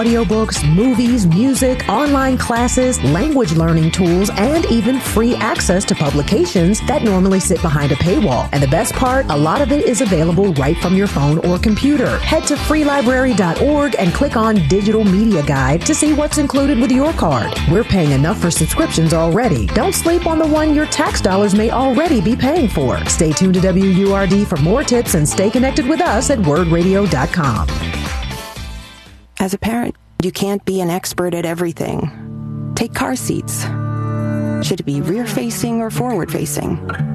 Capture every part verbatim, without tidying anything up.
audiobooks, movies, music, online classes, language learning tools, and even free access to publications that normally sit behind a paywall. And the best part, a lot of it is available right from your phone or computer. Head to free library dot org and click on Digital Media Guide to see what's included with your card. We're paying enough for subscriptions already. Don't sleep on the one your tax dollars may already be paying for. Stay tuned to W U R D for more tips and stay connected with us at word radio dot com. As a parent, you can't be an expert at everything. Take car seats. Should it be rear-facing or forward-facing?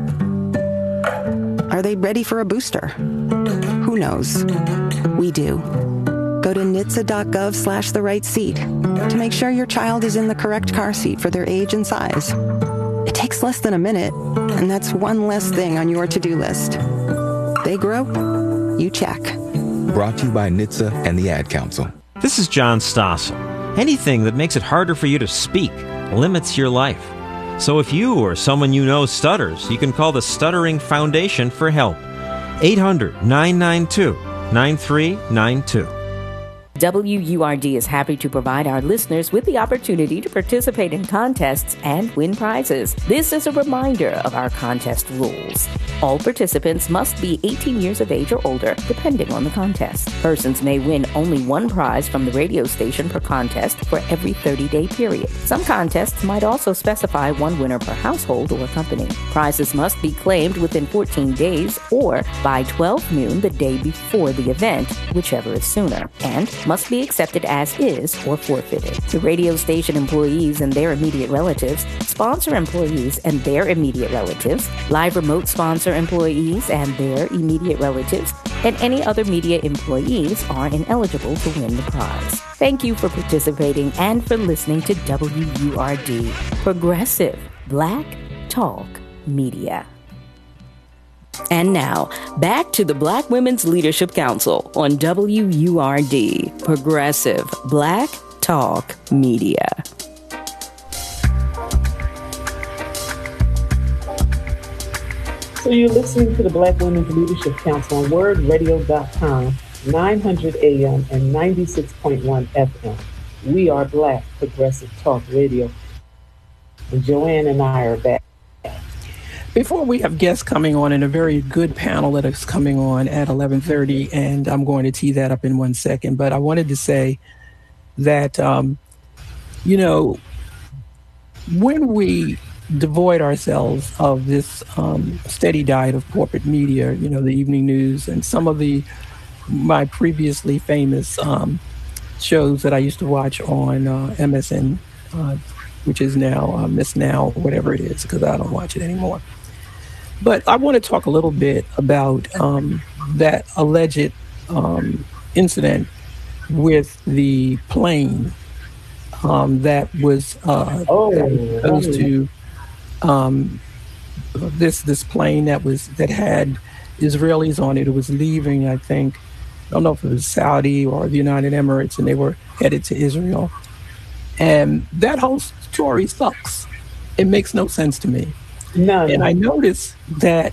Are they ready for a booster? Who knows? We do. Go to N H T S A dot gov slash the right seat to make sure your child is in the correct car seat for their age and size. It takes less than a minute, and that's one less thing on your to-do list. They grow, you check. Brought to you by N H T S A and the Ad Council. This is John Stossel. Anything that makes it harder for you to speak limits your life. So if you or someone you know stutters, you can call the Stuttering Foundation for help. eight hundred, nine nine two, nine three nine two. W U R D is happy to provide our listeners with the opportunity to participate in contests and win prizes. This is a reminder of our contest rules. All participants must be eighteen years of age or older, depending on the contest. Persons may win only one prize from the radio station per contest for every thirty-day period. Some contests might also specify one winner per household or company. Prizes must be claimed within fourteen days or by twelve noon the day before the event, whichever is sooner, and must be accepted as is or forfeited. The radio station employees and their immediate relatives, sponsor employees and their immediate relatives, live remote sponsor employees and their immediate relatives, and any other media employees are ineligible to win the prize. Thank you for participating and for listening to W U R D, Progressive Black Talk Media. And now, back to the Black Women's Leadership Council on W U R D, Progressive Black Talk Media. So you're listening to the Black Women's Leadership Council on word radio dot com, nine hundred A M and ninety-six point one F M. We are Black Progressive Talk Radio. And Joanne and I are back. Before we have guests coming on and a very good panel that is coming on at eleven thirty, and I'm going to tee that up in one second, but I wanted to say that, um, you know, when we devoid ourselves of this um, steady diet of corporate media, you know, the evening news and some of the my previously famous um, shows that I used to watch on uh, M S N, uh, which is now uh, Miss Now, whatever it is, because I don't watch it anymore. But I want to talk a little bit about um, that alleged um, incident with the plane um, that was uh, oh, supposed to um, this this plane that was that had Israelis on it. It was leaving, I think, I don't know if it was Saudi or the United Emirates, and they were headed to Israel. And that whole story sucks. It makes no sense to me. No, and no. I noticed that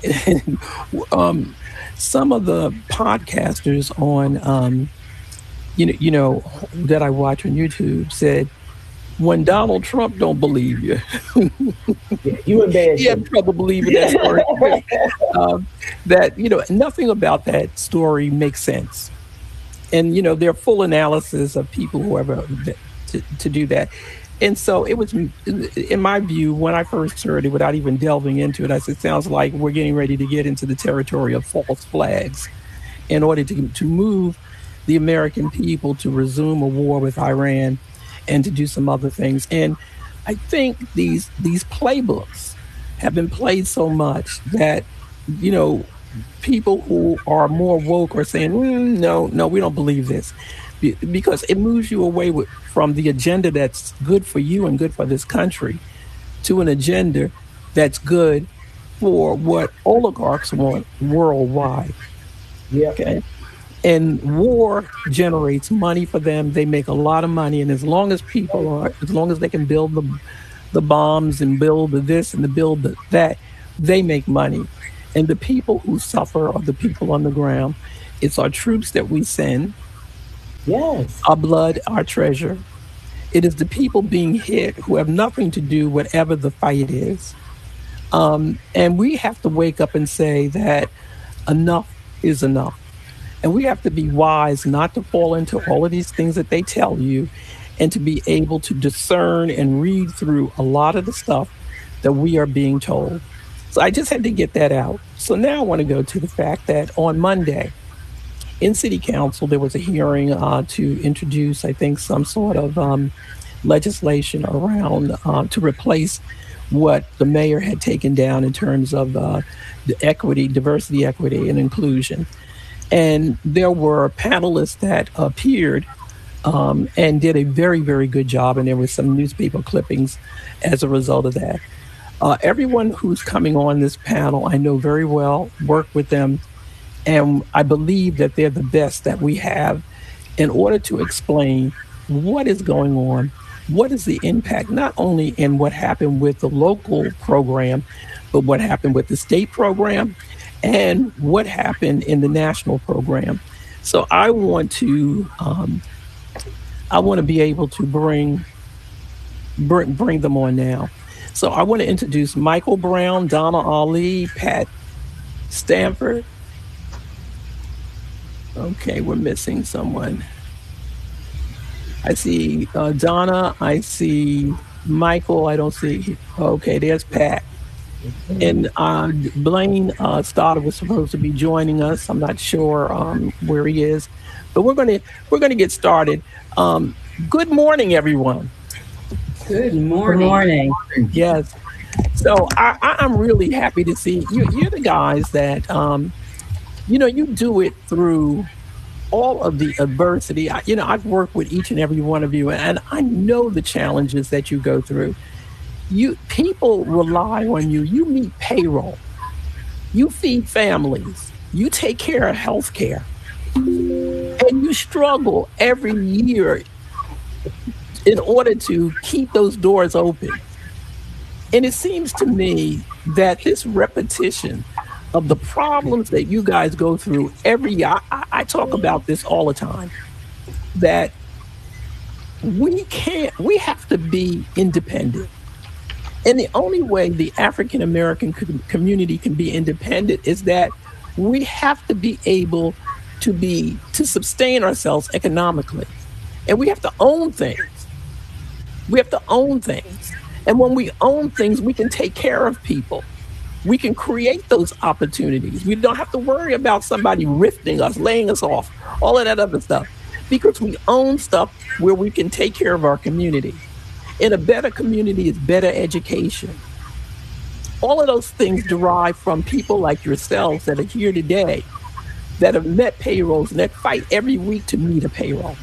um, some of the podcasters on, um, you know, you know, that I watch on YouTube said, when Donald Trump don't believe you, yeah, you in bad he had trouble believing that story. um, that, you know, nothing about that story makes sense. And, you know, they're full analysis of people who ever to, to do that. And so it was, in my view, when I first heard it, without even delving into it, I said, it sounds like we're getting ready to get into the territory of false flags in order to, to move the American people to resume a war with Iran and to do some other things. And I think these these playbooks have been played so much that, you know, people who are more woke are saying, mm, no, no, we don't believe this. Because it moves you away with, from the agenda that's good for you and good for this country to an agenda that's good for what oligarchs want worldwide. Yeah. Okay. And war generates money for them. They make a lot of money. And as long as people are, as long as they can build the, the bombs and build the this and the build the, that, they make money. And the people who suffer are the people on the ground. It's our troops that we send. Yes. Our blood, our treasure. It is the people being hit who have nothing to do whatever the fight is. Um, and we have to wake up and say that enough is enough. And we have to be wise not to fall into all of these things that they tell you, and to be able to discern and read through a lot of the stuff that we are being told. So I just had to get that out. So now I want to go to the fact that on Monday in City Council, there was a hearing uh, to introduce, I think, some sort of um, legislation around uh, to replace what the mayor had taken down in terms of uh, the equity, diversity, equity, and inclusion. And there were panelists that appeared um, and did a very, very good job. And there were some newspaper clippings as a result of that. Uh, everyone who's coming on this panel, I know very well, work with them. And I believe that they're the best that we have in order to explain what is going on, what is the impact, not only in what happened with the local program, but what happened with the state program and what happened in the national program. So I want to, um, I want to be able to bring, bring, bring them on now. So I want to introduce Michael Brown, Donna Ali, Pat Stanford. Okay, we're missing someone. I see uh, Donna, I see Michael, I don't see, okay, there's Pat. And uh, Blaine uh, Stoddard was supposed to be joining us. I'm not sure um, where he is, but we're gonna we're gonna get started. Um, good morning, everyone. Good morning. Good morning. Yes. So I, I, I'm really happy to see you. You're the guys that, um, you know, you do it through all of the adversity. I, you know, I've worked with each and every one of you, and I know the challenges that you go through. You people rely on you. You meet payroll. You feed families. You take care of health care. And you struggle every year in order to keep those doors open. And it seems to me that this repetition of the problems that you guys go through every year, I, I talk about this all the time, that we can't, we have to be independent. And the only way the African American community can be independent is that we have to be able to be, to sustain ourselves economically. And we have to own things. We have to own things. And when we own things, we can take care of people. We can create those opportunities. We don't have to worry about somebody rifting us, laying us off, all of that other stuff, because we own stuff where we can take care of our community. In a better community is better education. All of those things derive from people like yourselves that are here today, that have met payrolls and that fight every week to meet a payroll.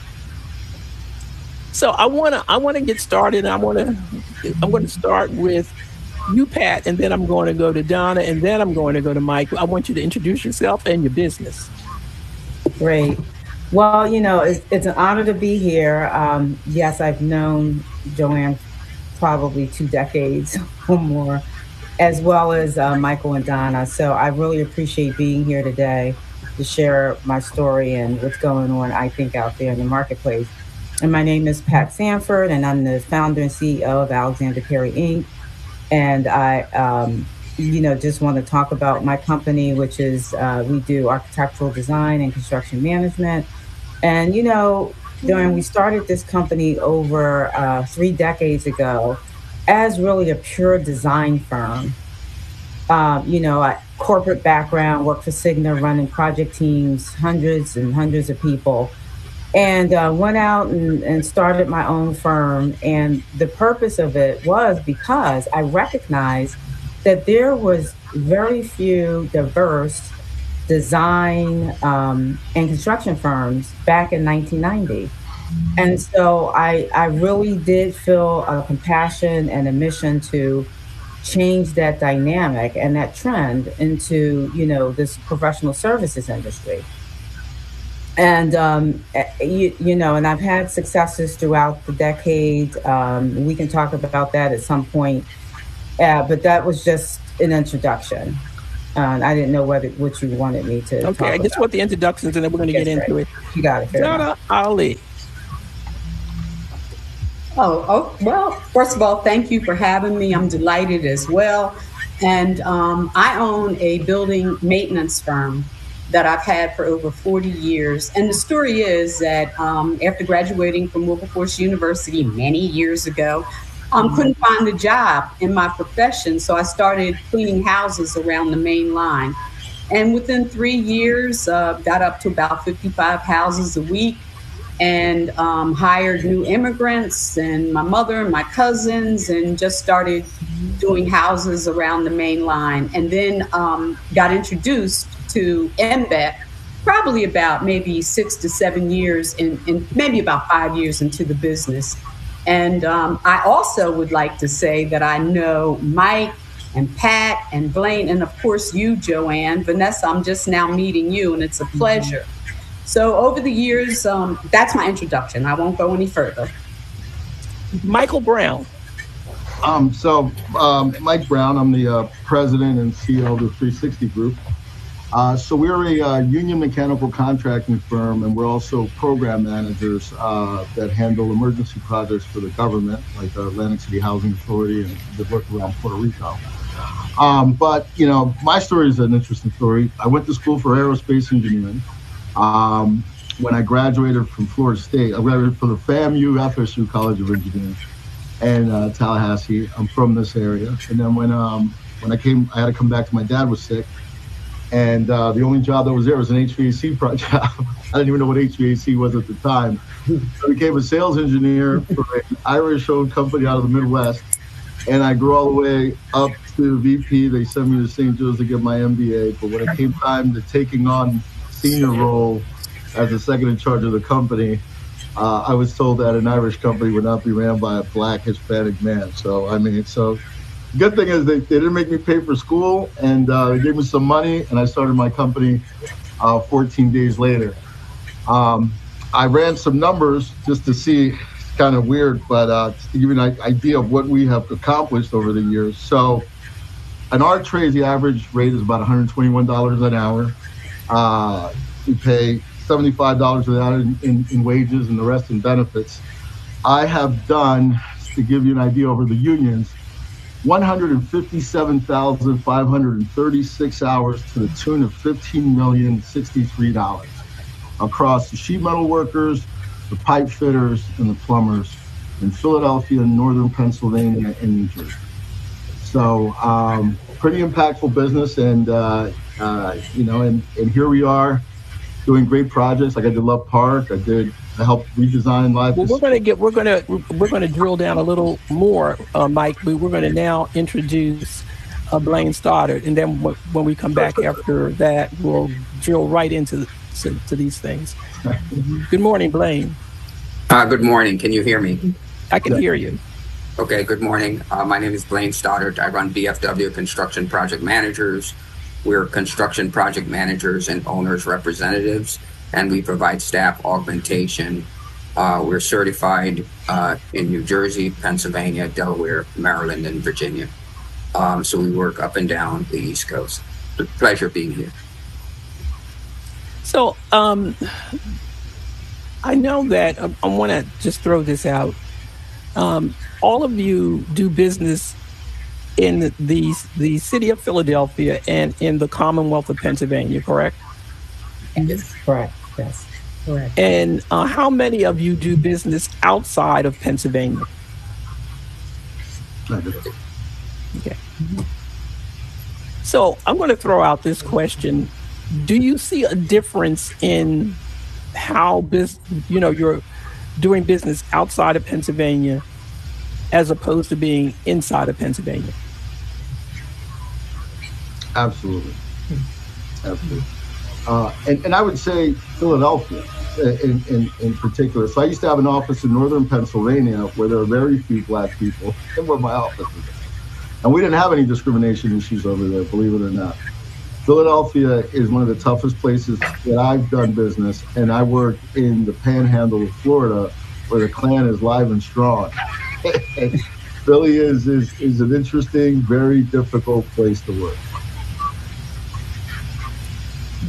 So I want to I want to get started. I want to I'm going to start with you, Pat, and then I'm going to go to Donna, and then I'm going to go to Mike. I want you to introduce yourself and your business. Great. Well, you know, it's, it's an honor to be here. Um, yes, I've known Joanne probably two decades or more, as well as uh, Michael and Donna. So I really appreciate being here today to share my story and what's going on, I think, out there in the marketplace. And my name is Pat Sanford, and I'm the founder and C E O of Alexander Perry, Incorporated. And I, um, you know, just want to talk about my company, which is uh, we do architectural design and construction management. And, you know, During, we started this company over uh, three decades ago as really a pure design firm. Um, you know, a corporate background, worked for Cigna, running project teams, hundreds and hundreds of people. And uh, went out and, and started my own firm. And the purpose of it was because I recognized that there was very few diverse design um, and construction firms back in nineteen ninety. And so I, I really did feel a compassion and a mission to change that dynamic and that trend into, you know, this professional services industry. And, um, you, you know, and I've had successes throughout the decade. Um, we can talk about that at some point. Uh, but that was just an introduction. Uh, I didn't know whether what you wanted me to. Okay, I just about. want the introductions, and then we're going to get into right. it. You got it. Donna Ali. Oh, oh, well, first of all, thank you for having me. I'm delighted as well. And um, I own a building maintenance firm that I've had for over forty years. And the story is that um, after graduating from Wilberforce University many years ago, I um, couldn't find a job in my profession. So I started cleaning houses around the main line. And within three years, uh, got up to about fifty-five houses a week, and um, hired new immigrants and my mother and my cousins, and just started doing houses around the main line. And then um, got introduced to M B E C probably about maybe six to seven years, in, in maybe about five years into the business. And um, I also would like to say that I know Mike and Pat and Blaine, and of course you, Joanne. Vanessa, I'm just now meeting you, and it's a pleasure. So over the years, um, that's my introduction. I won't go any further. Michael Brown. Um, so um, Mike Brown, I'm the uh, president and C E O of the three sixty Group. Uh, so we're a uh, union mechanical contracting firm, and we're also program managers uh, that handle emergency projects for the government, like the Atlantic City Housing Authority, and the work around Puerto Rico. Um, but, you know, my story is an interesting story. I went to school for aerospace engineering. Um, when I graduated from Florida State, I graduated from the FAMU F S U College of Engineering in uh, Tallahassee. I'm from this area. And then when um, when I came, I had to come back to my dad was sick. And uh, the only job that was there was an H V A C project. I didn't even know what H V A C was at the time. So I became a sales engineer for an Irish-owned company out of the Midwest. And I grew all the way up to V P. They sent me to Saint Joe's to get my M B A. But when it came time to taking on senior role as the second in charge of the company, uh, I was told that an Irish company would not be ran by a black Hispanic man. So, I mean, so the good thing is they, they didn't make me pay for school, and uh, they gave me some money, and I started my company uh, fourteen days later. Um, I ran some numbers just to see, it's kind of weird, but uh, to give you an idea of what we have accomplished over the years. So in our trades, the average rate is about one hundred twenty-one dollars an hour. Uh, we pay seventy-five dollars an hour in, in, in wages and the rest in benefits. I have done, to give you an idea over the unions, one hundred fifty-seven thousand five hundred thirty-six hours to the tune of fifteen million sixty-three dollars across the sheet metal workers, the pipe fitters, and the plumbers in Philadelphia, northern Pennsylvania, and New Jersey. So um, pretty impactful business, and uh, uh, you know, and, and here we are doing great projects. Like I did Love Park, I did, I helped redesign life. Well, we're going to get, we're going to, we're going to drill down a little more, uh, Mike. But we're going to now introduce uh, Blaine Stoddard, and then w- when we come back after that, we'll drill right into to, to these things. Good morning, Blaine. Uh, good morning. Can you hear me? I can hear you. Okay. Good morning. Uh, my name is Blaine Stoddard. I run B F W Construction Project Managers. We're construction project managers and owners representatives, and we provide staff augmentation. Uh, we're certified uh, in New Jersey, Pennsylvania, Delaware, Maryland, and Virginia. Um, so we work up and down the East Coast. It's a pleasure being here. So um, I know that um, I want to just throw this out. Um, all of you do business in the, the the city of Philadelphia and in the Commonwealth of Pennsylvania, correct? Yes, correct. Yes, correct. And uh, how many of you do business outside of Pennsylvania? Okay. So I'm going to throw out this question: do you see a difference in how business, you know, you're doing business outside of Pennsylvania as opposed to being inside of Pennsylvania? Absolutely. Absolutely. Uh, and, and I would say Philadelphia in, in, in particular. So I used to have an office in northern Pennsylvania where there are very few black people, and where my office is. And we didn't have any discrimination issues over there, believe it or not. Philadelphia is one of the toughest places that I've done business, and I work in the panhandle of Florida where the Klan is live and strong. Philly is, is is an interesting, very difficult place to work.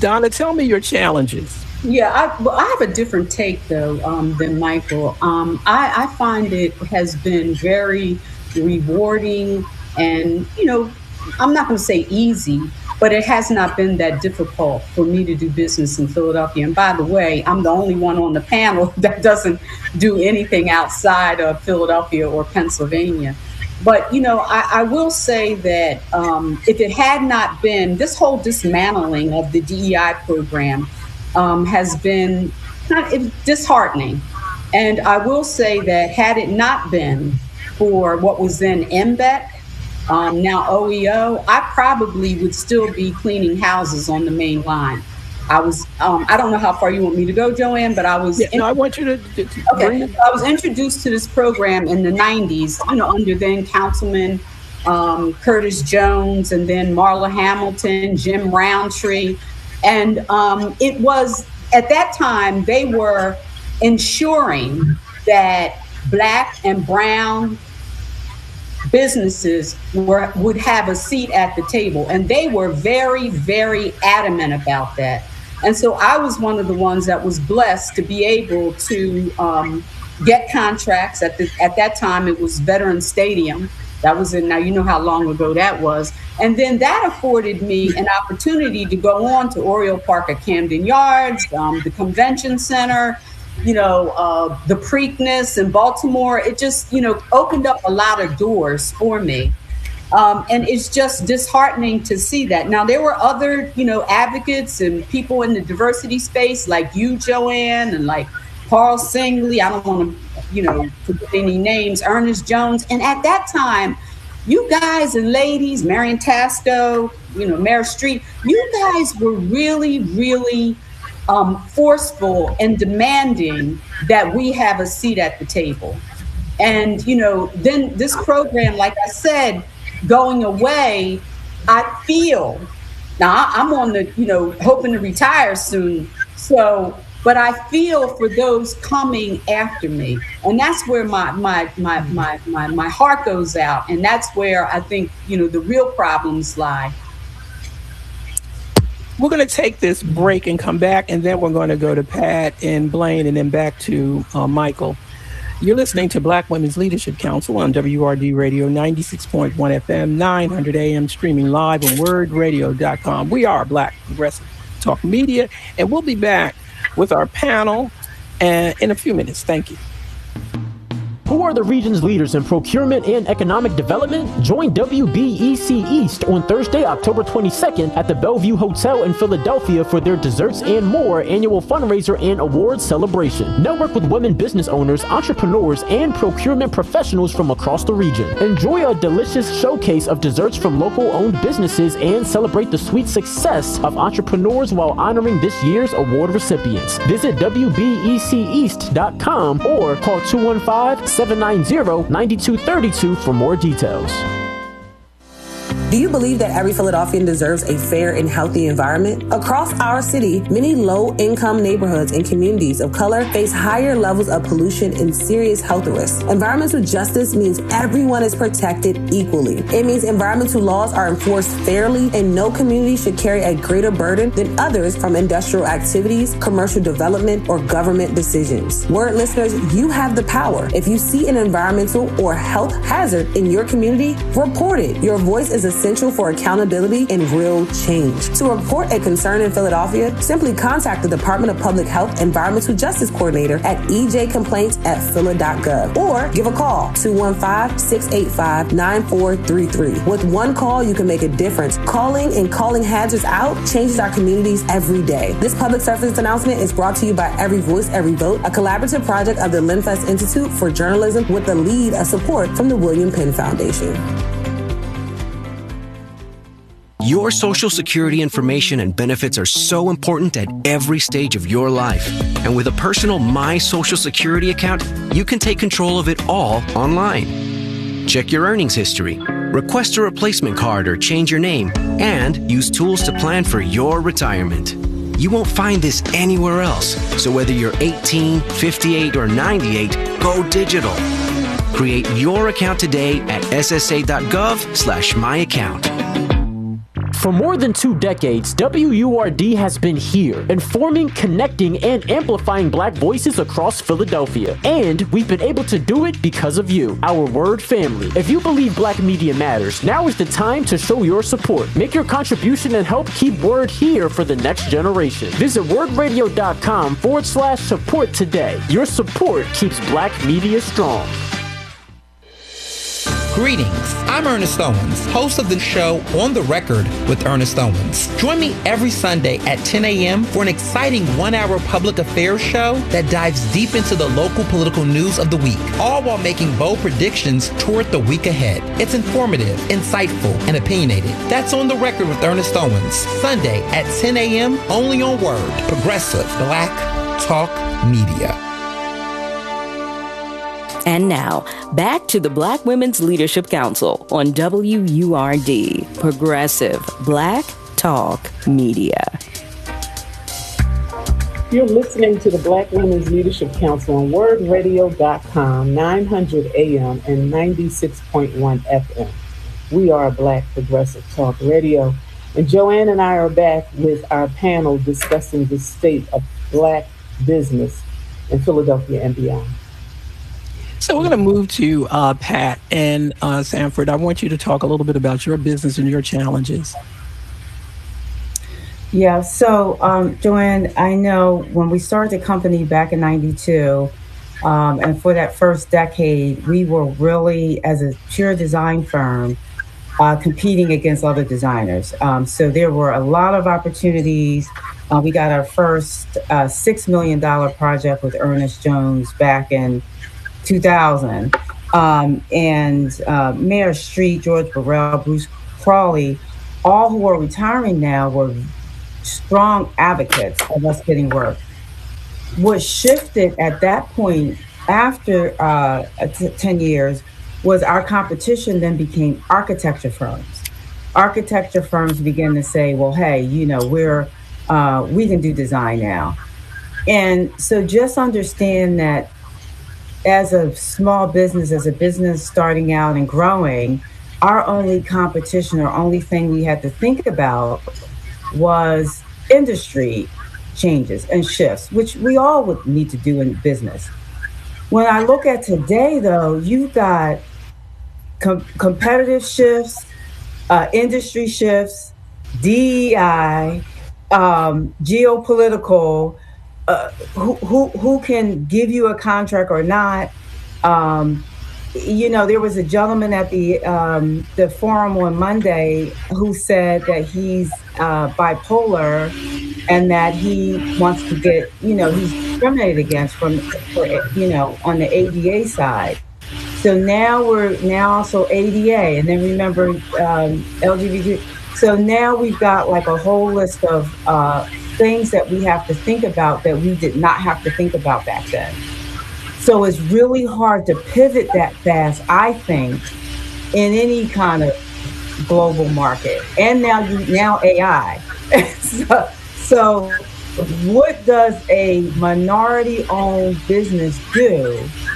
Donna, tell me your challenges. Yeah, I, well, I have a different take, though, um, than Michael. Um, I, I find it has been very rewarding and, you know, I'm not going to say easy, but it has not been that difficult for me to do business in Philadelphia. And by the way, I'm the only one on the panel that doesn't do anything outside of Philadelphia or Pennsylvania. But, you know, I, I will say that um, if it had not been, this whole dismantling of the D E I program um, has been kind of disheartening. And I will say that had it not been for what was then M B E C, Um, now O E O, I probably would still be cleaning houses on the main line. I was, um, I don't know how far you want me to go, Joanne, but I was. Yeah, no, I want you to. to, to okay, bring I was introduced to this program in the nineties, you know, under then Councilman um, Curtis Jones, and then Marla Hamilton, Jim Roundtree, and um, it was at that time they were ensuring that Black and brown businesses were would have a seat at the table, and they were very, very adamant about that. And so I was one of the ones that was blessed to be able to um, get contracts at the at that time. It was Veterans Stadium. That was in, now you know how long ago that was. And then that afforded me an opportunity to go on to Oriole Park at Camden Yards, um, the Convention Center, you know, uh, the Preakness in Baltimore. It just, you know, opened up a lot of doors for me. Um, and it's just disheartening to see that. Now, there were other, you know, advocates and people in the diversity space like you, Joanne, and like Carl Singley. I don't want to, you know, forget any names, Ernest Jones. And at that time, you guys and ladies, Marion Tasto, you know, Mayor Street, you guys were really, really Um, forceful and demanding that we have a seat at the table. And, you know, then this program, like I said, going away, I feel, now I'm on the, you know, hoping to retire soon. So, but I feel for those coming after me. And that's where my, my, my, my, my, my heart goes out. And that's where I think, you know, the real problems lie. We're going to take this break and come back, and then we're going to go to Pat and Blaine and then back to uh, Michael. You're listening to Black Women's Leadership Council on W R D Radio ninety-six point one F M, nine hundred A M, streaming live on word radio dot com. We are Black Progressive Talk Media, and we'll be back with our panel uh, in a few minutes. Thank you. Who are the region's leaders in procurement and economic development? Join W B E C East on Thursday, October twenty-second at the Bellevue Hotel in Philadelphia for their Desserts and More annual fundraiser and awards celebration. Network with women business owners, entrepreneurs, and procurement professionals from across the region. Enjoy a delicious showcase of desserts from local-owned businesses and celebrate the sweet success of entrepreneurs while honoring this year's award recipients. Visit W B E C east dot com or call two one five, seven nine zero, nine two three two for more details. Do you believe that every Philadelphian deserves a fair and healthy environment? Across our city, many low-income neighborhoods and communities of color face higher levels of pollution and serious health risks. Environmental justice means everyone is protected equally. It means environmental laws are enforced fairly, and no community should carry a greater burden than others from industrial activities, commercial development, or government decisions. Word listeners, you have the power. If you see an environmental or health hazard in your community, report it. Your voice is essential for accountability and real change. To report a concern in Philadelphia, simply contact the Department of Public Health Environmental Justice Coordinator at e j complaints at phila dot gov or give a call two one five, six eight five, nine four three three. With one call, you can make a difference. Calling and calling hazards out changes our communities every day. This public service announcement is brought to you by Every Voice, Every Vote, a collaborative project of the Linfest Institute for Journalism with the lead of support from the William Penn Foundation. Your Social Security information and benefits are so important at every stage of your life. And with a personal My Social Security account, you can take control of it all online. Check your earnings history, request a replacement card or change your name, and use tools to plan for your retirement. You won't find this anywhere else. So whether you're eighteen, fifty-eight, or ninety-eight, go digital. Create your account today at s s a dot gov slash my account. For more than two decades, W U R D has been here, informing, connecting, and amplifying Black voices across Philadelphia. And we've been able to do it because of you, our Word family. If you believe Black media matters, now is the time to show your support. Make your contribution and help keep Word here for the next generation. Visit wordradio.com forward slash support today. Your support keeps Black media strong. Greetings, I'm Ernest Owens, host of the show On the Record with Ernest Owens. Join me every Sunday at ten a.m. for an exciting one-hour public affairs show that dives deep into the local political news of the week, all while making bold predictions toward the week ahead. It's informative, insightful, and opinionated. That's On the Record with Ernest Owens, Sunday at ten a.m. only on Word, Progressive Black Talk Media. And now, back to the Black Women's Leadership Council on W U R D, Progressive Black Talk Media. You're listening to the Black Women's Leadership Council on word radio dot com, nine hundred A M and ninety-six point one F M. We are Black Progressive Talk Radio. And Joanne and I are back with our panel discussing the state of Black business in Philadelphia and beyond. So we're going to move to uh, Pat and uh, Sanford. I want you to talk a little bit about your business and your challenges. Yeah, so um, Joanne, I know when we started the company back in ninety-two, um, and for that first decade, we were really, as a pure design firm, uh, competing against other designers. Um, so there were a lot of opportunities. Uh, we got our first uh, six million dollars project with Ernest Jones back in two thousand, um, and uh, Mayor Street, George Burrell, Bruce Crawley, all who are retiring now, were strong advocates of us getting work. What shifted at that point after uh, t- ten years was our competition then became architecture firms. Architecture firms began to say, well, hey, you know, we're uh, we can do design now. And so just understand that as a small business, as a business starting out and growing, our only competition or only thing we had to think about was industry changes and shifts, which we all would need to do in business. When I look at today, though, you've got com- competitive shifts, uh, industry shifts, D E I, um, geopolitical, Uh, who, who who can give you a contract or not. Um, you know, there was a gentleman at the um, the forum on Monday who said that he's uh, bipolar and that he wants to get, you know, he's discriminated against from, for, you know, on the A D A side. So now we're now also A D A, and then remember um, L G B T. So now we've got like a whole list of uh, things that we have to think about that we did not have to think about back then. So it's really hard to pivot that fast, I think, in any kind of global market. And now you now A I. so, so what does a minority-owned business do?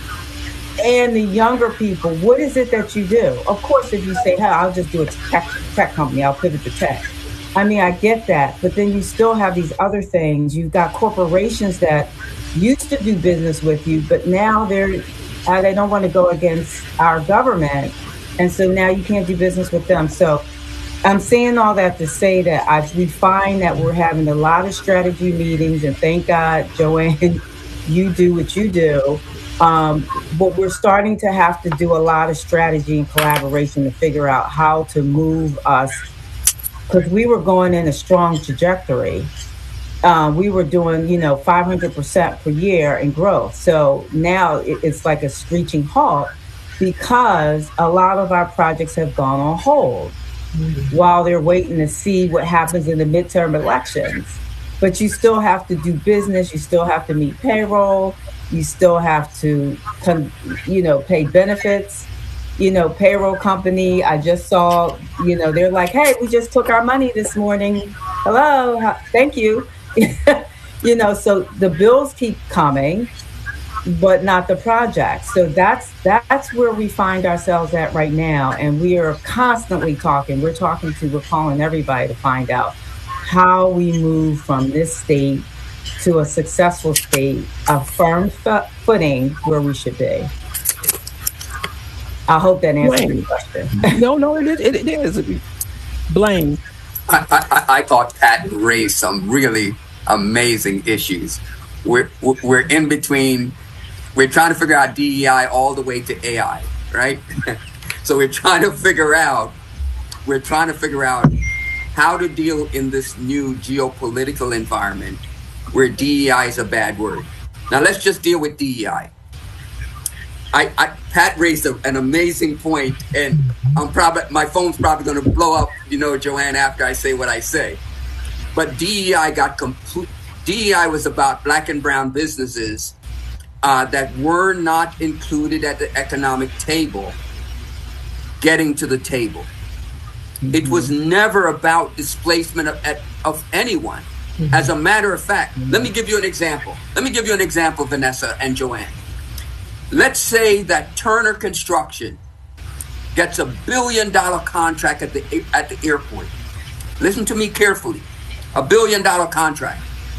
And the younger people, what is it that you do? Of course, if you say, hey, I'll just do a tech, tech company, I'll pivot to tech. I mean, I get that, but then you still have these other things. You've got corporations that used to do business with you, but now they're uh, they don't want to go against our government, and so now you can't do business with them. So I'm saying all that to say that I, we find that we're having a lot of strategy meetings, and thank God, Joanne, you do what you do. Um, but we're starting to have to do a lot of strategy and collaboration to figure out how to move us, because we were going in a strong trajectory. Um, we were doing, you know, five hundred percent per year in growth. So now it, it's like a screeching halt because a lot of our projects have gone on hold mm-hmm. while they're waiting to see what happens in the midterm elections. But you still have to do business. You still have to meet payroll. You still have to, you know, pay benefits. You know, payroll company, I just saw, you know, they're like, hey, we just took our money this morning. Hello, thank you. You know, so the bills keep coming. but not the projects. So that's that's where we find ourselves at right now, and we are constantly talking. We're talking to, we're calling everybody to find out how we move from this state to a successful state, a firm f- footing where we should be. I hope that answers your question. No, no, it is. It, it is. Blaine. I, I, I thought Pat raised some really amazing issues. We're we're in between. We're trying to figure out D E I all the way to A I, right? So we're trying to figure out. We're trying to figure out how to deal in this new geopolitical environment where D E I is a bad word. Now let's just deal with D E I. I, I Pat raised a, an amazing point, and I'm probably my phone's probably going to blow up, you know, Joanne, after I say what I say. But D E I got complete. D E I was about black and brown businesses uh, that were not included at the economic table getting to the table. Mm-hmm. It was never about displacement of, of anyone. Mm-hmm. As a matter of fact, mm-hmm. let me give you an example. Let me give you an example, Vanessa and Joanne. Let's say that Turner Construction gets a billion dollar contract at the at the airport. Listen to me carefully. A billion dollar contract.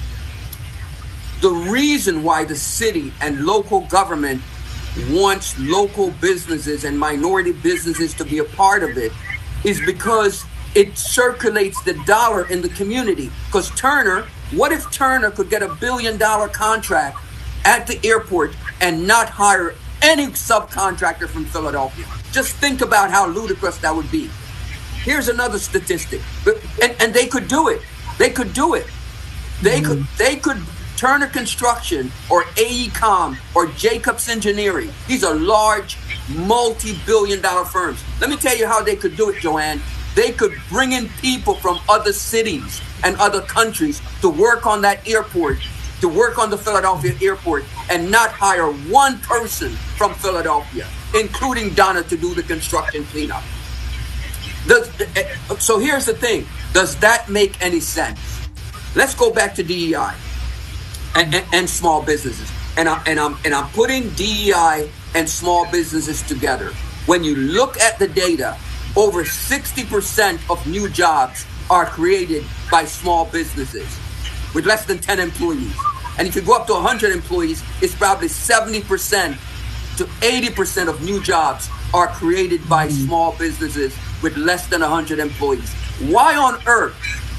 The reason why the city and local government wants local businesses and minority businesses to be a part of it is because it circulates the dollar in the community. Because Turner, what if Turner could get a billion dollar contract at the airport and not hire any subcontractor from Philadelphia? Just think about how ludicrous that would be. Here's another statistic. And, and they could do it. They could do it. They mm-hmm. could they could Turner Construction or AECOM or Jacobs Engineering. These are large, multi-billion dollar firms. Let me tell you how they could do it, Joanne. They could bring in people from other cities and other countries to work on that airport, to work on the Philadelphia airport, and not hire one person from Philadelphia, including Donna, to do the construction cleanup. Does, so here's the thing. Does that make any sense? Let's go back to D E I and, and, and small businesses. And, I, and, I'm, and I'm putting D E I and small businesses together. When you look at the data, over sixty percent of new jobs are created by small businesses with less than ten employees. And if you go up to one hundred employees, it's probably seventy percent to eighty percent of new jobs are created by small businesses with less than one hundred employees. Why on earth,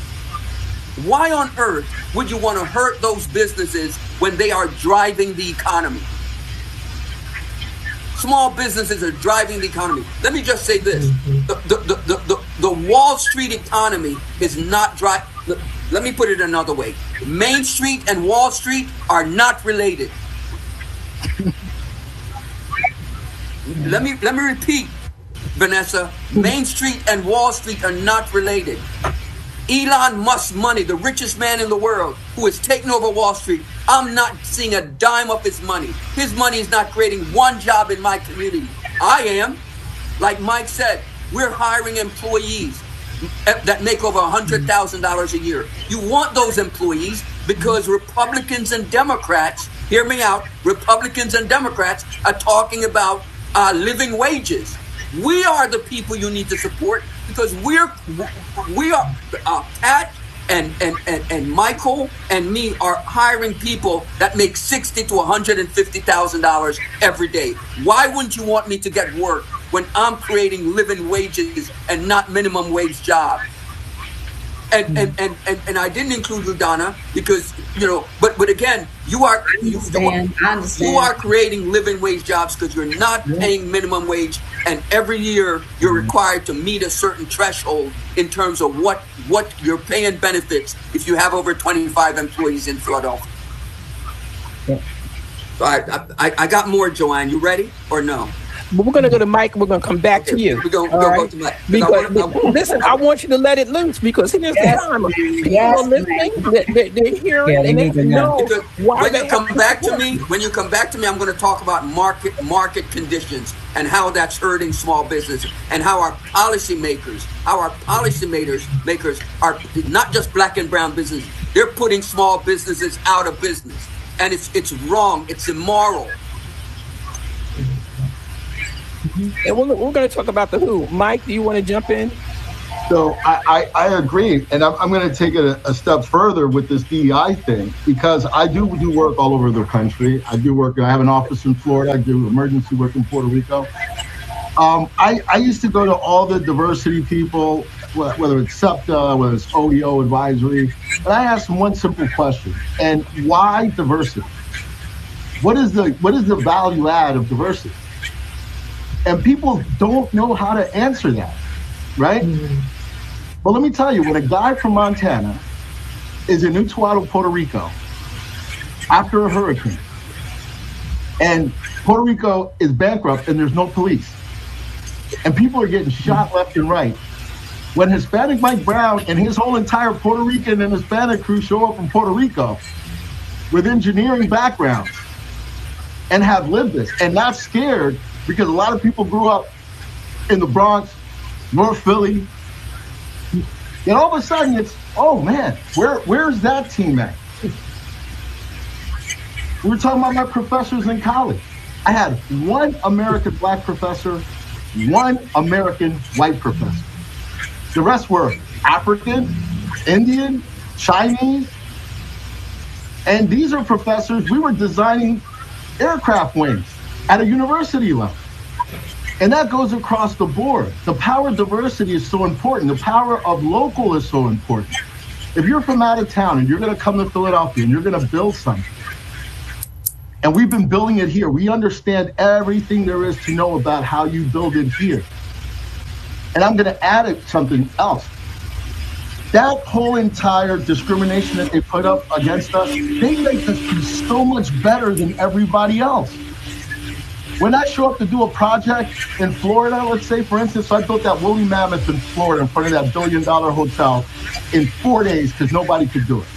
why on earth would you want to hurt those businesses when they are driving the economy? Small businesses are driving the economy. Let me just say this. The, the, the, the, the, the Wall Street economy is not driving. Let me put it another way. Main Street and Wall Street are not related. let me let me repeat, Vanessa. Main Street and Wall Street are not related. Elon Musk's money, the richest man in the world, who has taken over Wall Street, I'm not seeing a dime of his money. His money is not creating one job in my community. I am. Like Mike said, we're hiring employees that make over one hundred thousand dollars a year. You want those employees because Republicans and Democrats, hear me out, Republicans and Democrats are talking about uh, living wages. We are the people you need to support because we're, we are, uh, Pat and, and, and, and Michael and me are hiring people that make sixty thousand to one hundred fifty thousand dollars every day. Why wouldn't you want me to get work when I'm creating living wages and not minimum wage jobs? And and, and, and and I didn't include you, Donna, because, you know, but but again, you are you, understand, I understand. you are creating living wage jobs because you're not paying minimum wage, and every year you're required to meet a certain threshold in terms of what what you're paying benefits if you have over twenty-five employees in Philadelphia. Yeah. So I, I I got more, Joanne. You ready or no? But we're going to go to Mike. We're going to come back okay, to you. We're going to go to Mike. Because, because, listen, I want you to let it loose because here's yes, the time. People yes, are listening. They're, they're hearing yeah, they and they know. know why when you come back to me, when you come back to me, I'm going to talk about market market conditions and how that's hurting small business and how our policymakers, how our policymakers makers are not just black and brown businesses. They're putting small businesses out of business. and it's it's wrong. It's immoral. And we're, we're going to talk about the who. Mike, do you want to jump in? So I, I, I agree, and I'm, I'm going to take it a, a step further with this D E I thing, because I do do work all over the country. I do work. I have an office in Florida. I do emergency work in Puerto Rico. Um, I, I used to go to all the diversity people, whether it's SEPTA, whether it's O E O advisory, and I asked them one simple question: and why diversity? What is the what is the value add of diversity? And people don't know how to answer that, right? Mm-hmm. But let me tell you, when a guy from Montana is in Utuado, Puerto Rico, after a hurricane, and Puerto Rico is bankrupt and there's no police, and people are getting shot left and right, when Hispanic Mike Brown and his whole entire Puerto Rican and Hispanic crew show up from Puerto Rico with engineering backgrounds and have lived this and not scared, because a lot of people grew up in the Bronx, North Philly, and all of a sudden it's, oh man, where where's that team at? We were talking about my professors in college. I had one American black professor, one American white professor. The rest were African, Indian, Chinese, and these are professors. We were designing aircraft wings at a university level. And that goes across the board. The power of diversity is so important. The power of local is so important. If you're from out of town and you're going to come to Philadelphia and you're going to build something, and we've been building it here, we understand everything there is to know about how you build it here. And I'm going to add it, something else. That whole entire discrimination that they put up against us, they make us be so much better than everybody else. When I show up to do a project in Florida, let's say, for instance, I built that woolly mammoth in Florida in front of that billion dollar hotel in four days because nobody could do it.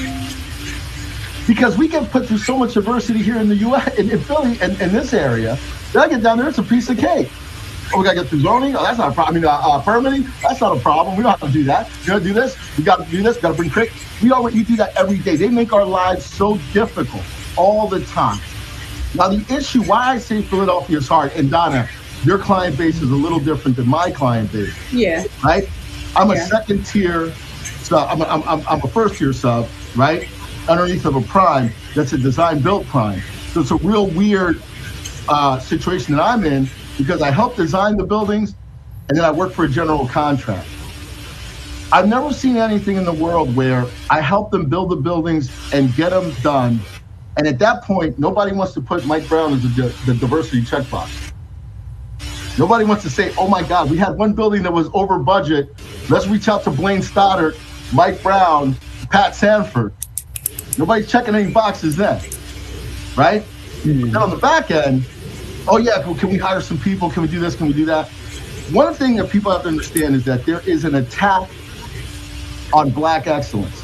Because we get put through so much adversity here in the U S, in, in Philly, and in, in this area, then I get down there, it's a piece of cake. Oh, we gotta get through zoning? Oh, that's not a problem. I mean, uh, uh, permitting? That's not a problem. We don't have to do that. You gotta do this, we gotta do this, gotta bring crick. We already we do that every day. They make our lives so difficult all the time. Now, the issue, why I say Philadelphia is hard, and Donna, your client base is a little different than my client base. Yeah. Right? I'm yeah. a second tier sub, I'm a, I'm, I'm, I'm a first tier sub, right? Underneath of a prime that's a design build prime. So it's a real weird uh, situation that I'm in, because I help design the buildings and then I work for a general contract. I've never seen anything in the world where I help them build the buildings and get them done. And at that point, nobody wants to put Mike Brown as the, the diversity checkbox. Nobody wants to say, oh my God, we had one building that was over budget. Let's reach out to Blaine Stoddard, Mike Brown, Pat Sanford. Nobody's checking any boxes then, right? Mm-hmm. Then on the back end, oh yeah, can we hire some people? Can we do this? Can we do that? One thing that people have to understand is that there is an attack on Black excellence.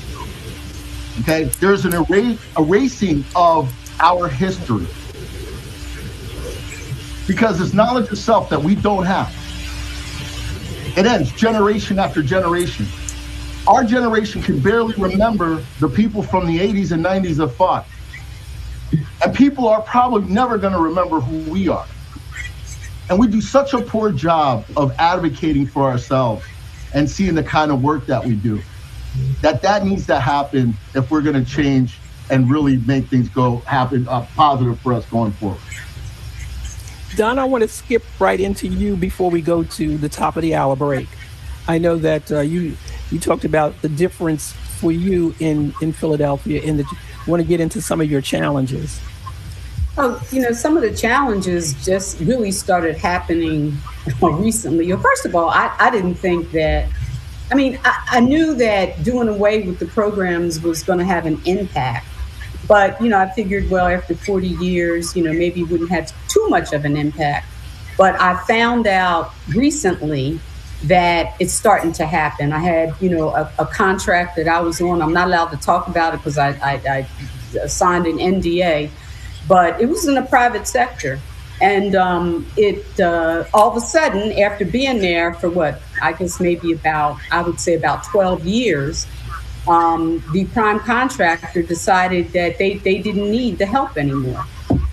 Okay, there's an erase, erasing of our history, because it's knowledge of self that we don't have. It ends generation after generation. Our generation can barely remember the people from the eighties and nineties that fought. And people are probably never going to remember who we are. And we do such a poor job of advocating for ourselves and seeing the kind of work that we do, that that needs to happen if we're going to change and really make things go happen uh, positive for us going forward. Don, I want to skip right into you before we go to the top of the hour break. I know that uh, you you talked about the difference for you in, in Philadelphia, and that you want to get into some of your challenges. Oh, you know, some of the challenges just really started happening recently. Well, first of all, I, I didn't think that, I mean, I, I knew that doing away with the programs was going to have an impact. But, you know, I figured, well, after forty years, you know, maybe it wouldn't have too much of an impact. But I found out recently that it's starting to happen. I had, you know, a, a contract that I was on. I'm not allowed to talk about it because I, I, I signed an N D A, but it was in the private sector. And um, it uh, all of a sudden, after being there for what, I guess maybe about, I would say about twelve years, um, the prime contractor decided that they, they didn't need the help anymore.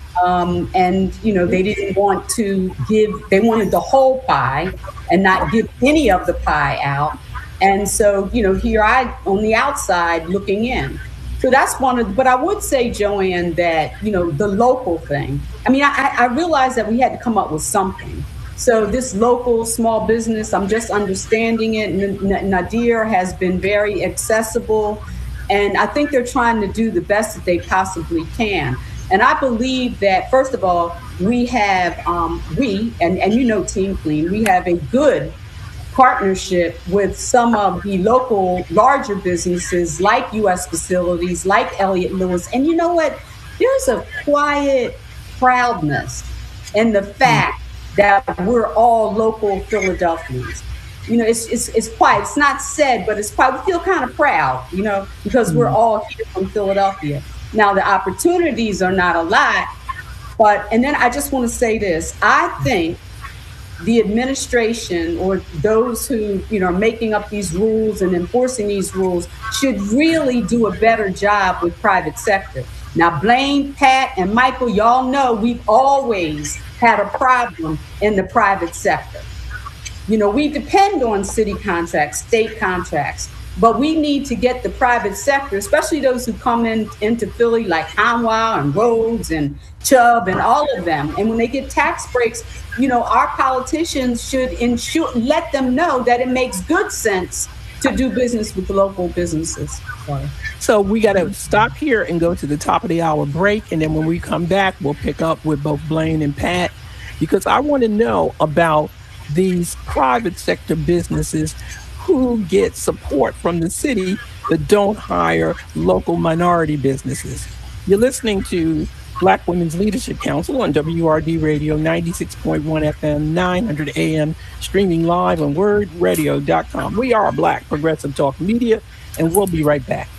Um, and, you know, they didn't want to give, they wanted the whole pie and not give any of the pie out. And so, you know, here I, on the outside looking in. So that's one of, but I would say, Joanne, that, you know, the local thing, I mean, I, I realized that we had to come up with something. So this local small business, I'm just understanding it. N- Nadir has been very accessible. And I think they're trying to do the best that they possibly can. And I believe that, first of all, we have, um, we, and, and you know Team Clean, we have a good partnership with some of the local larger businesses like U S Facilities, like Elliott Lewis. And you know what? There's a quiet proudness in the fact that we're all local Philadelphians. You know, it's it's it's quiet. It's not said, but it's quiet. We feel kind of proud, you know, because we're all here from Philadelphia. Now, the opportunities are not a lot, but, and then I just want to say this. I think the administration or those who, you know, are making up these rules and enforcing these rules should really do a better job with private sector. Now, Blaine, Pat, and Michael, y'all know we've always had a problem in the private sector. You know, we depend on city contracts, state contracts, but we need to get the private sector, especially those who come in into Philly like Hanwha and Rhodes and Chubb and all of them. And when they get tax breaks, you know, our politicians should ensure, let them know that it makes good sense to do business with local businesses. Sorry. So we got to stop here and go to the top of the hour break. And then when we come back, we'll pick up with both Blaine and Pat, because I want to know about these private sector businesses who get support from the city but don't hire local minority businesses. You're listening to Black Women's Leadership Council on W R D Radio, ninety-six point one F M, nine hundred A M, streaming live on word radio dot com. We are Black Progressive Talk Media, and we'll be right back.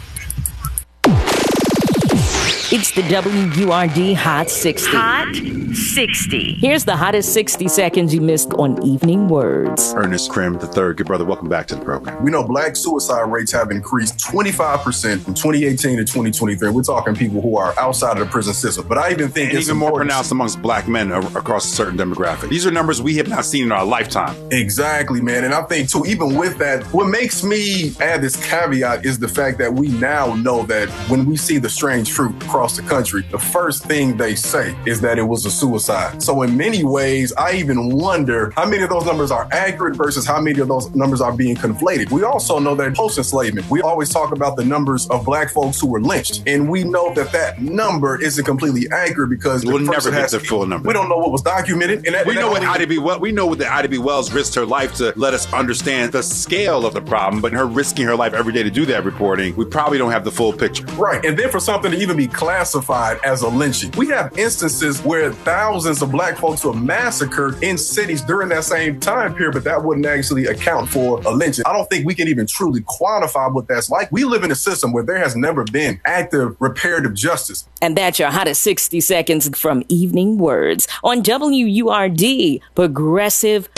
It's the W U R D Hot sixty. Hot sixty. Here's the hottest sixty seconds you missed on Evening Words. Ernest Krim the third. Good brother, welcome back to the program. We know Black suicide rates have increased twenty-five percent from twenty eighteen to twenty twenty-three. We're talking people who are outside of the prison system. But I even think and it's even more pronounced amongst Black men across a certain demographic. These are numbers we have not seen in our lifetime. Exactly, man. And I think, too, even with that, what makes me add this caveat is the fact that we now know that when we see the strange fruit across the country, the first thing they say is that it was a suicide. So in many ways, I even wonder how many of those numbers are accurate versus how many of those numbers are being conflated. We also know that post-enslavement, we always talk about the numbers of Black folks who were lynched. And we know that that number isn't completely accurate because we'll never get the full number. We don't know what was documented. And that, we and know that what Ida B. Wells, we know what the Ida B. Wells risked her life to let us understand the scale of the problem, but her risking her life every day to do that reporting, we probably don't have the full picture. Right. And then for something to even be classified as a lynching, we have instances where thousands of Black folks were massacred in cities during that same time period, but that wouldn't actually account for a lynching. I don't think we can even truly quantify what that's like. We live in a system where there has never been active reparative justice. And that's your hottest sixty seconds from Evening Words on W U R D, Progressive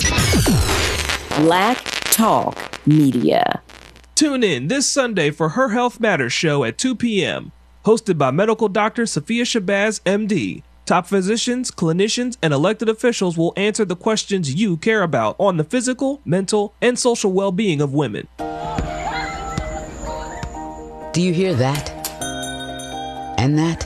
Black Talk Media. Tune in this Sunday for Her Health Matters show at two p.m. hosted by medical doctor Sophia Shabazz, M D. Top physicians, clinicians, and elected officials will answer the questions you care about on the physical, mental, and social well-being of women. Do you hear that? And that?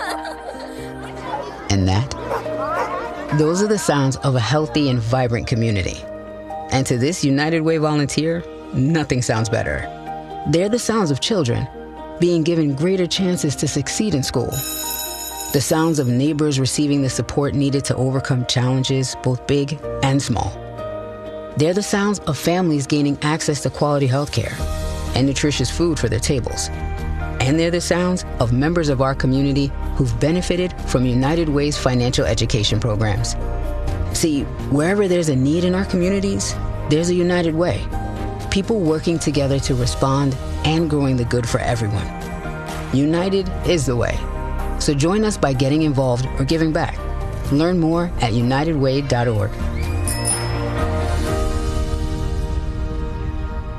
And that? Those are the sounds of a healthy and vibrant community. And to this United Way volunteer, nothing sounds better. They're the sounds of children being given greater chances to succeed in school. The sounds of neighbors receiving the support needed to overcome challenges, both big and small. They're the sounds of families gaining access to quality health care and nutritious food for their tables. And they're the sounds of members of our community who've benefited from United Way's financial education programs. See, wherever there's a need in our communities, there's a United Way. People working together to respond and growing the good for everyone. United is the way. So join us by getting involved or giving back. Learn more at united way dot org.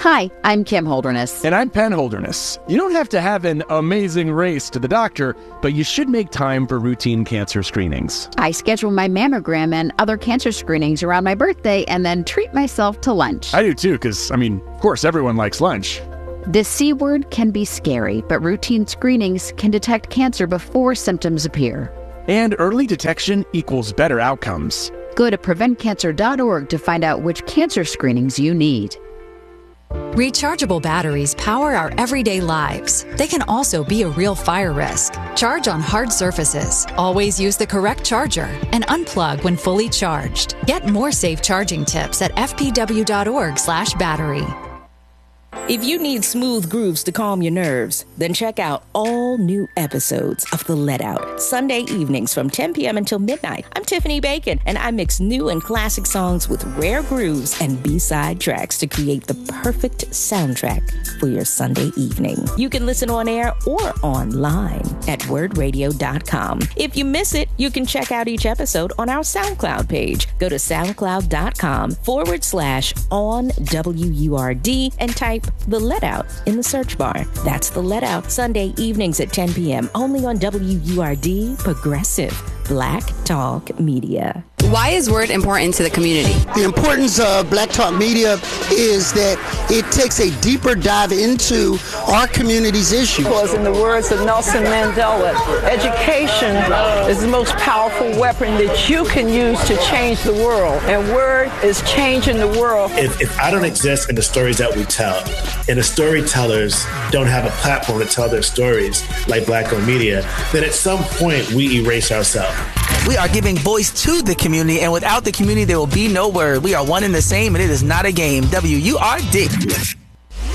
Hi, I'm Kim Holderness. And I'm Penn Holderness. You don't have to have an amazing race to the doctor, but you should make time for routine cancer screenings. I schedule my mammogram and other cancer screenings around my birthday and then treat myself to lunch. I do too, because, I mean, of course, everyone likes lunch. The C word can be scary, but routine screenings can detect cancer before symptoms appear. And early detection equals better outcomes. Go to prevent cancer dot org to find out which cancer screenings you need. Rechargeable batteries power our everyday lives. They can also be a real fire risk. Charge on hard surfaces. Always use the correct charger and unplug when fully charged. Get more safe charging tips at f p w dot org slash battery. If you need smooth grooves to calm your nerves, then check out all new episodes of The Let Out, Sunday evenings from ten p.m. until midnight. I'm Tiffany Bacon, and I mix new and classic songs with rare grooves and B-side tracks to create the perfect soundtrack for your Sunday evening. You can listen on air or online at word radio dot com. If you miss it, you can check out each episode on our SoundCloud page. Go to soundcloud.com forward slash on W U R D and type The Let Out in the search bar. That's The Let Out, Sunday evenings at ten p.m. only on W U R D, Progressive Black Talk Media. Why is Word important to the community? The importance of Black Talk Media is that it takes a deeper dive into our community's issues. Because in the words of Nelson Mandela, education is the most powerful weapon that you can use to change the world. And Word is changing the world. If, if I don't exist in the stories that we tell, and the storytellers don't have a platform to tell their stories like Black-owned media, then at some point we erase ourselves. We are giving voice to the community, and without the community, there will be no Word. We are one and the same, and it is not a game. W U R D.